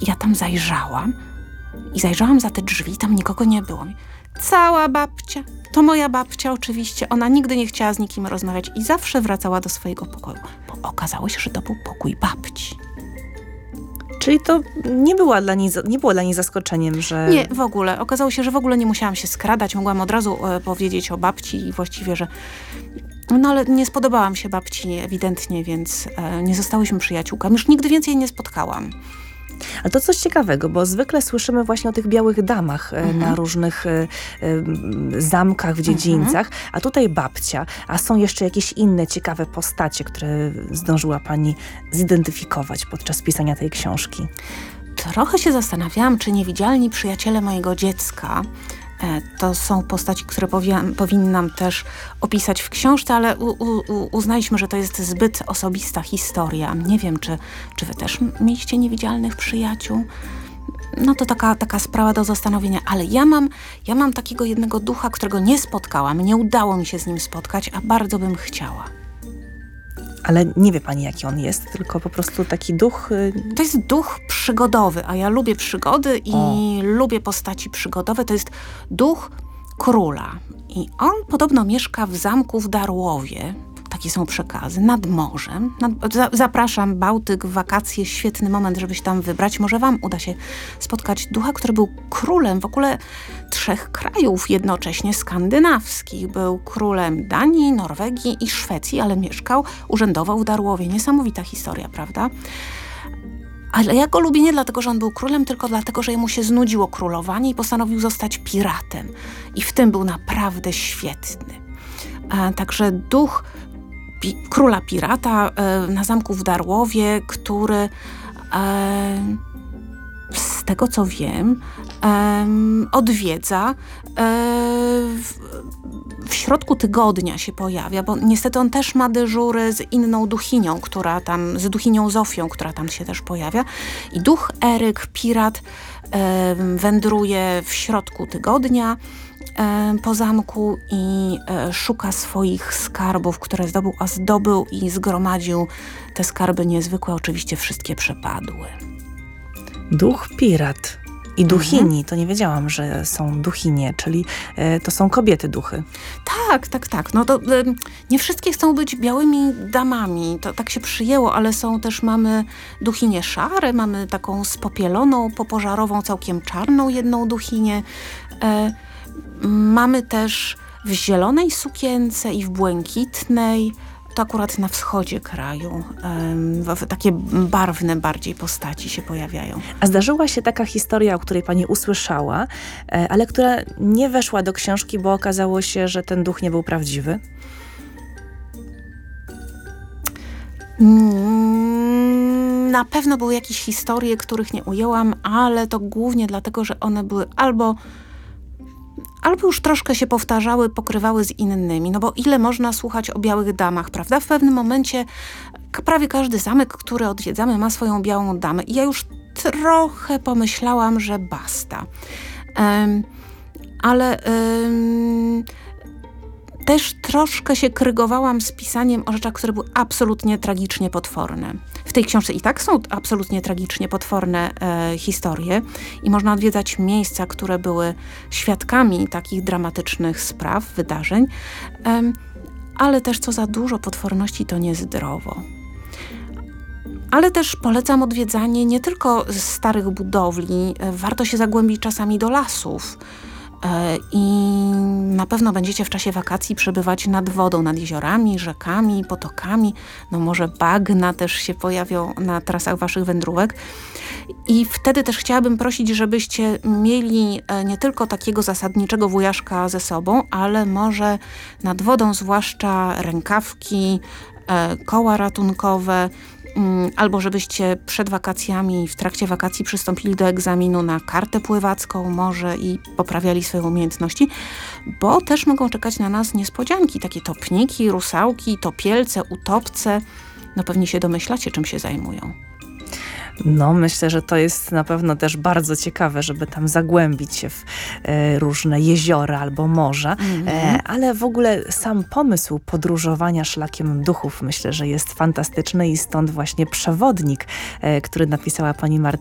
I ja tam zajrzałam i zajrzałam za te drzwi, tam nikogo nie było. Cała babcia, to moja babcia oczywiście, ona nigdy nie chciała z nikim rozmawiać i zawsze wracała do swojego pokoju, bo okazało się, że to był pokój babci. Czyli to nie było dla niej zaskoczeniem, że... Nie, w ogóle. Okazało się, że w ogóle nie musiałam się skradać. Mogłam od razu powiedzieć o babci i właściwie, że... No ale nie spodobałam się babci ewidentnie, więc nie zostałyśmy przyjaciółkami. Już nigdy więcej nie spotkałam. Ale to coś ciekawego, bo zwykle słyszymy właśnie o tych białych damach na różnych zamkach w dziedzińcach, a tutaj babcia, a są jeszcze jakieś inne ciekawe postacie, które zdążyła pani zidentyfikować podczas pisania tej książki. Trochę się zastanawiałam, czy niewidzialni przyjaciele mojego dziecka to są postaci, które powinnam też opisać w książce, ale uznaliśmy, że to jest zbyt osobista historia. Nie wiem, czy wy też mieliście niewidzialnych przyjaciół? No to taka sprawa do zastanowienia, ale ja mam takiego jednego ducha, którego nie spotkałam, nie udało mi się z nim spotkać, a bardzo bym chciała. Ale nie wie pani, jaki on jest, tylko po prostu taki duch... To jest duch przygodowy, a ja lubię przygody i lubię postaci przygodowe. To jest duch króla. I on podobno mieszka w zamku w Darłowie. Takie są przekazy, nad morzem. Zapraszam, Bałtyk, wakacje, świetny moment, żeby się tam wybrać. Może wam uda się spotkać ducha, który był królem w ogóle 3 krajów jednocześnie skandynawskich. Był królem Danii, Norwegii i Szwecji, ale urzędował w Darłowie. Niesamowita historia, prawda? Ale ja go lubię nie dlatego, że on był królem, tylko dlatego, że jemu się znudziło królowanie i postanowił zostać piratem. I w tym był naprawdę świetny. Także duch króla pirata na zamku w Darłowie, który z tego co wiem odwiedza w środku tygodnia się pojawia, bo niestety on też ma dyżury z inną duchinią, z duchinią Zofią, która tam się też pojawia. I duch Eryk, pirat, wędruje w środku tygodnia po zamku i szuka swoich skarbów, które zdobył i zgromadził te skarby niezwykłe. Oczywiście wszystkie przepadły. Duch pirat i duchini. To nie wiedziałam, że są duchinie, czyli to są kobiety duchy. Tak. No to nie wszystkie chcą być białymi damami. To tak się przyjęło, ale mamy duchinię szare, mamy taką spopieloną, popożarową, całkiem czarną jedną duchinię. Mamy też w zielonej sukience i w błękitnej. To akurat na wschodzie kraju. Takie barwne bardziej postaci się pojawiają. A zdarzyła się taka historia, o której pani usłyszała, ale która nie weszła do książki, bo okazało się, że ten duch nie był prawdziwy? Na pewno były jakieś historie, których nie ujęłam, ale to głównie dlatego, że one były albo już troszkę się powtarzały, pokrywały z innymi. No bo ile można słuchać o białych damach, prawda? W pewnym momencie prawie każdy zamek, który odwiedzamy, ma swoją białą damę. I ja już trochę pomyślałam, że basta. Ale też troszkę się krygowałam z pisaniem o rzeczach, które były absolutnie tragicznie potworne. W tej książce i tak są absolutnie tragicznie potworne historie i można odwiedzać miejsca, które były świadkami takich dramatycznych spraw, wydarzeń, ale też co za dużo potworności to niezdrowo. Ale też polecam odwiedzanie nie tylko starych budowli, warto się zagłębić czasami do lasów. I na pewno będziecie w czasie wakacji przebywać nad wodą, nad jeziorami, rzekami, potokami. No może bagna też się pojawią na trasach waszych wędrówek. I wtedy też chciałabym prosić, żebyście mieli nie tylko takiego zasadniczego wujaszka ze sobą, ale może nad wodą zwłaszcza rękawki, koła ratunkowe, albo żebyście przed wakacjami, w trakcie wakacji przystąpili do egzaminu na kartę pływacką może i poprawiali swoje umiejętności, bo też mogą czekać na nas niespodzianki, takie topniki, rusałki, topielce, utopce. No pewnie się domyślacie, czym się zajmują. No, myślę, że to jest na pewno też bardzo ciekawe, żeby tam zagłębić się w różne jeziora albo morza, ale w ogóle sam pomysł podróżowania szlakiem duchów myślę, że jest fantastyczny i stąd właśnie przewodnik, który napisała pani Marta